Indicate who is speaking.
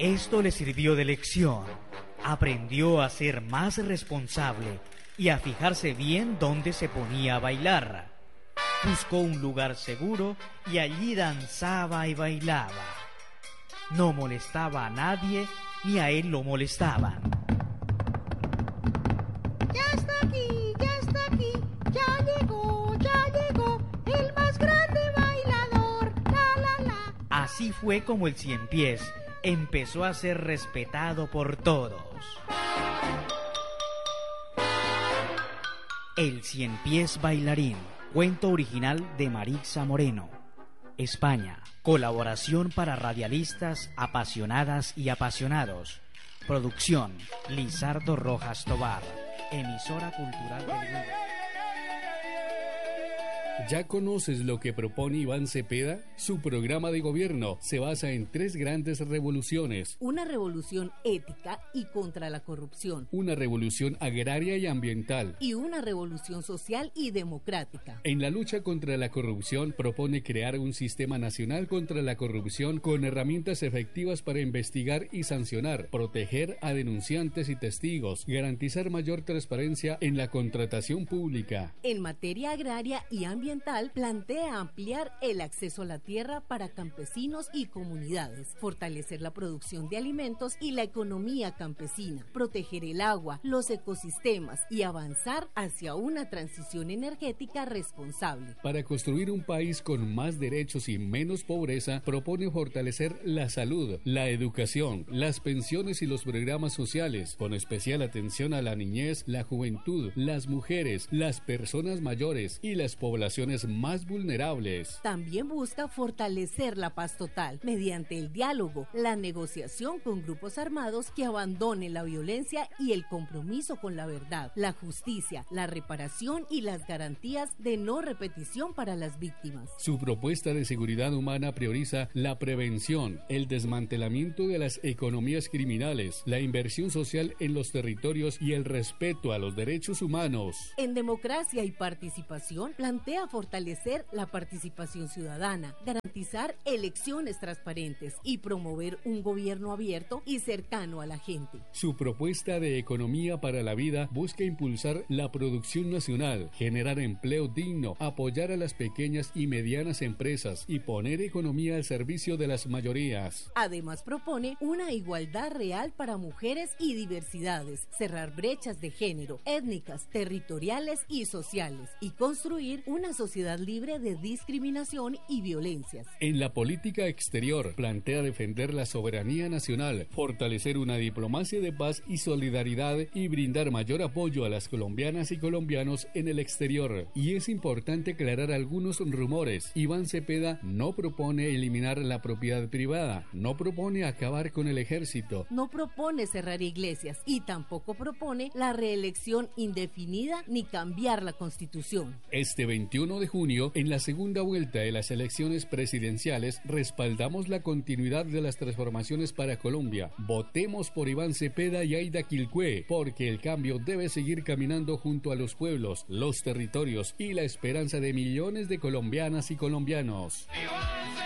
Speaker 1: Esto le sirvió de lección. Aprendió a ser más responsable y a fijarse bien dónde se ponía a bailar. Buscó un lugar seguro y allí danzaba y bailaba. No molestaba a nadie ni a él lo molestaban.
Speaker 2: Ya está aquí, ya llegó, el más grande bailador, la.
Speaker 1: Así fue como el Ciempiés empezó a ser respetado por todos. El Ciempiés bailarín, cuento original de Marixa Moreno, España. Colaboración para radialistas apasionadas y apasionados. Producción Lizardo Rojas Tobar. Emisora cultural del Grupo.
Speaker 3: ¿Ya conoces lo que propone Iván Cepeda? Su programa de gobierno se basa en 3 grandes revoluciones.
Speaker 4: Una revolución ética y contra la corrupción.
Speaker 3: Una revolución agraria y ambiental.
Speaker 4: Y una revolución social y democrática.
Speaker 3: En la lucha contra la corrupción propone crear un sistema nacional contra la corrupción con herramientas efectivas para investigar y sancionar, proteger a denunciantes y testigos, garantizar mayor transparencia en la contratación pública.
Speaker 4: En materia agraria y ambiental, plantea ampliar el acceso a la tierra para campesinos y comunidades, fortalecer la producción de alimentos y la economía campesina, proteger el agua, los ecosistemas y avanzar hacia una transición energética responsable.
Speaker 3: Para construir un país con más derechos y menos pobreza, propone fortalecer la salud, la educación, las pensiones y los programas sociales, con especial atención a la niñez, la juventud, las mujeres, las personas mayores y las poblaciones más vulnerables.
Speaker 4: También busca fortalecer la paz total mediante el diálogo, la negociación con grupos armados que abandonen la violencia y el compromiso con la verdad, la justicia, la reparación y las garantías de no repetición para las víctimas.
Speaker 3: Su propuesta de seguridad humana prioriza la prevención, el desmantelamiento de las economías criminales, la inversión social en los territorios y el respeto a los derechos humanos.
Speaker 4: En democracia y participación, plantea fortalecer la participación ciudadana, garantizar elecciones transparentes y promover un gobierno abierto y cercano a la gente.
Speaker 3: Su propuesta de economía para la vida busca impulsar la producción nacional, generar empleo digno, apoyar a las pequeñas y medianas empresas y poner economía al servicio de las mayorías.
Speaker 4: Además propone una igualdad real para mujeres y diversidades, cerrar brechas de género, étnicas, territoriales y sociales y construir una sociedad libre de discriminación y violencias.
Speaker 3: En la política exterior, plantea defender la soberanía nacional, fortalecer una diplomacia de paz y solidaridad y brindar mayor apoyo a las colombianas y colombianos en el exterior. Y es importante aclarar algunos rumores. Iván Cepeda no propone eliminar la propiedad privada, no propone acabar con el ejército,
Speaker 4: no propone cerrar iglesias y tampoco propone la reelección indefinida ni cambiar la Constitución.
Speaker 3: Este 21 de junio, en la segunda vuelta de las elecciones presidenciales, respaldamos la continuidad de las transformaciones para Colombia. Votemos por Iván Cepeda y Aida Quilcue, porque el cambio debe seguir caminando junto a los pueblos, los territorios y la esperanza de millones de colombianas y colombianos.